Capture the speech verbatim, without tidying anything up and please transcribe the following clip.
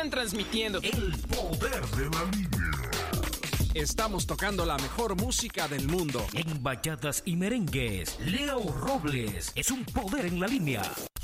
están transmitiendo el poder de la línea. Estamos tocando la mejor música del mundo. En bachatas y merengues, Leo Robles es un poder en la línea.